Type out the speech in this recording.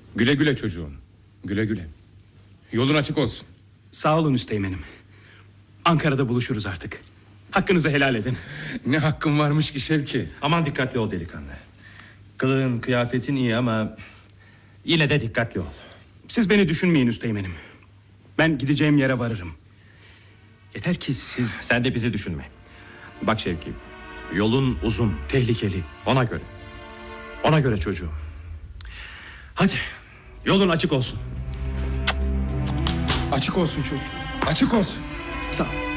Güle güle çocuğum. Güle güle. Yolun açık olsun. Sağ olun üsteğmenim. Ankara'da buluşuruz artık. Hakkınızı helal edin. Ne hakkın varmış ki Şevki? Aman dikkatli ol delikanlı. Kılığın, kıyafetin iyi ama yine de dikkatli ol. Siz beni düşünmeyin üsteğmenim. Ben gideceğim yere varırım. Yeter ki siz... Sen de bizi düşünme. Bak Şevki, yolun uzun, tehlikeli. Ona göre. Ona göre çocuğum. Hadi, yolun açık olsun. Açık olsun çocuğum. Açık olsun. Sağ ol.